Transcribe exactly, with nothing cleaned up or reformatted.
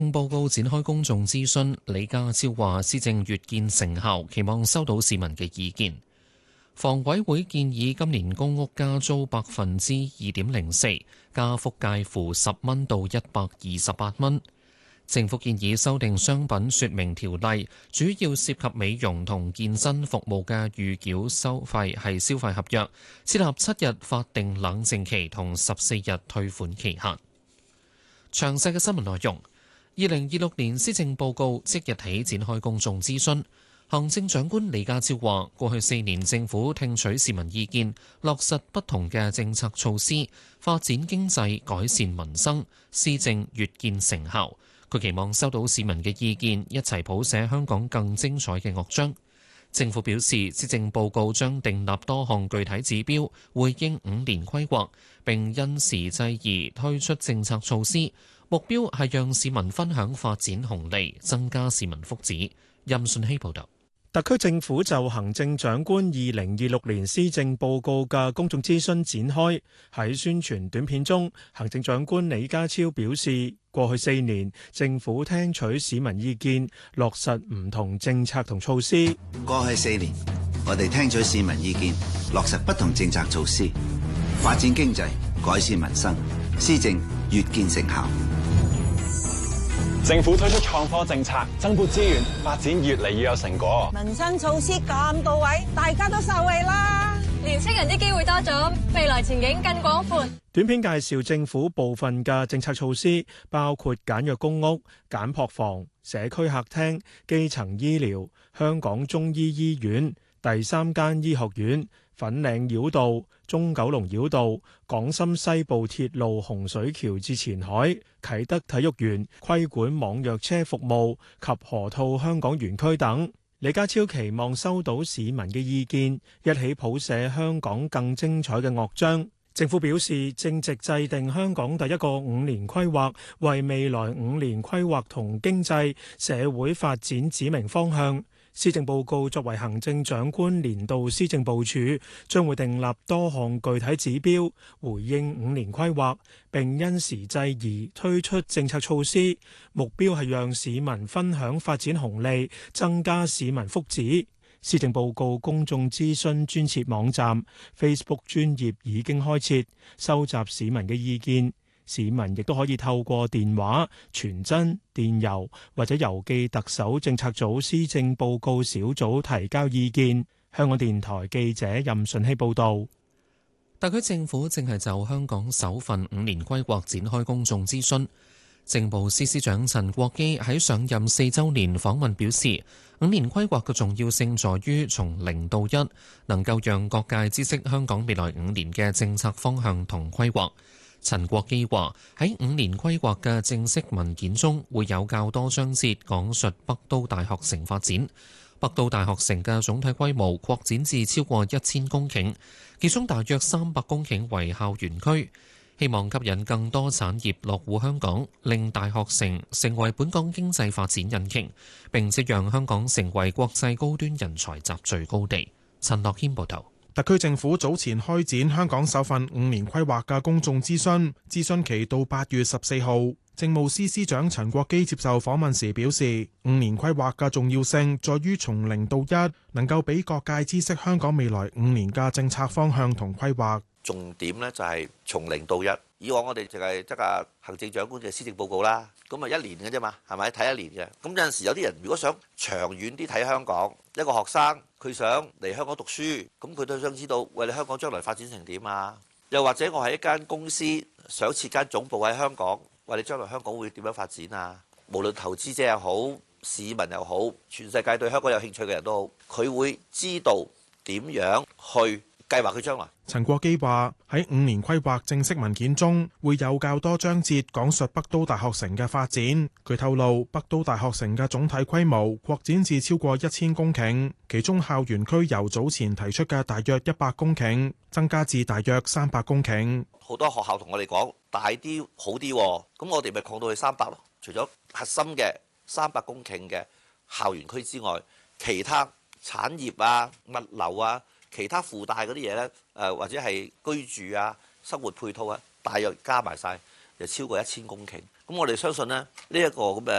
報告展開公眾諮詢，李家超話施政越見成效，期望收到市民嘅意見。房委會建議今年公屋加租百分之二點零四，加幅介乎十蚊到一百二十八蚊。政府建議修訂商品說明條例，主要涉及美容同健身服務嘅預繳收費係消費合約，設立七日法定冷靜期同十四日退款期限。詳細嘅新聞內容。二零二六年施政報告即日起展開公眾諮詢。行政長官李家超話：過去四年政府聽取市民意見，落實不同嘅政策措施，發展經濟、改善民生，施政越見成效。佢期望收到市民嘅意見，一齊譜寫香港更精彩嘅樂章。政府表示，施政報告將訂立多項具體指標，回應五年規劃，並因時制宜推出政策措施，目標係讓市民分享發展紅利，增加市民福祉。任信希報導。 特區政府就行政長官二零二六年施政報告嘅公眾諮詢展開。喺宣傳短片中，行政長官李家超表示，過去四年政府聽取市民意見，落實唔同政策同措施。 過去四年，我哋聽取市民意見，落實不同政策措施，發展經濟，改善民生，施政越見成效。 政府推出創科政策，增撥資源，發展越嚟越有成果。 民生措施咁到位，大家都受惠啦。 年輕人啲機會多咗，未來前景更廣闊。 短片介紹政府部分嘅政策措施，包括簡約公屋、簡樸房、社區客廳、基層醫療、香港中醫醫院、第三間醫學院、粉嶺繞道、中九龍繞道、港深西部鐵路洪水橋至前海、啟德體育園、規管網約車服務及河套香港園區等。李家超期望收到市民嘅意見，一起譜寫香港更精彩嘅樂章。政府表示，正值制定香港第一個五年規劃，為未來五年規劃同經濟社會發展指明方向。施政報告作為行政長官年度施政部署，將會訂立多項具體指標，回應五年規劃，並因時制宜推出政策措施，目標係讓市民分享發展紅利，增加市民福祉。施政報告公眾諮詢專設網站 Facebook 專頁已經開設，收集市民嘅意見。市民亦都可以透過電話、傳真、電郵或者郵寄特首政策組施政報告小組提交意見。香港電台記者任順希報導。 特區政府正係就香港首份五年規劃展開公眾諮詢。政務司司長陳國基喺上任四週年訪問表示，五年規劃嘅重要性在於從零到一，能夠讓各界知悉香港未來五年嘅政策方向同規劃。陳國基話：喺五年規劃嘅正式文件中，會有較多章節講述北都大學城發展。北都大學城嘅總體規模擴展至超過一千公頃，其中大約三百公頃為校園區，希望吸引更多產業落戶香港，令大學城成為本港經濟發展引擎，並且讓香港成為國際高端人才集聚高地。陳樂軒報導。 特區政府早前開展香港首份五年規劃嘅公眾諮詢，諮詢期到八月十四號。政務司司長陳國基接受訪問時表示，五年規劃嘅重要性在於從零到一，能夠俾各界知悉香港未來五年嘅政策方向同規劃。 重點呢就係從零到一。以往我哋淨係得個行政長官嘅施政報告啦，咁啊一年嘅啫嘛，係咪睇一年嘅？咁有陣時有啲人如果想長遠啲睇香港，一個學生佢想嚟香港讀書，咁佢都想知道，喂，你香港將來發展成點啊？又或者我係一間公司想設間總部喺香港，喂，你將來香港會點樣發展啊？無論投資者又好，市民又好，全世界對香港有興趣嘅人都好，佢會知道點樣去計劃佢將來。 陳國基話：喺五年規劃正式文件中，會有較多章節講述北都大學城嘅發展。佢透露，北都大學城嘅總體規模擴展至超過一千公頃，其中校園區由早前提出嘅大約一百公頃，增加至大約三百公頃。 好多學校同我哋講大啲好啲，咁我哋咪擴到去三百咯。除咗核心嘅三百公頃嘅校園區之外，其他產業啊、物流啊、其他附帶嗰啲嘢呢，誒或者係居住啊、生活配套啊，大約加埋晒就超過一千公頃。咁我哋相信呢，呢、這、一個咁嘅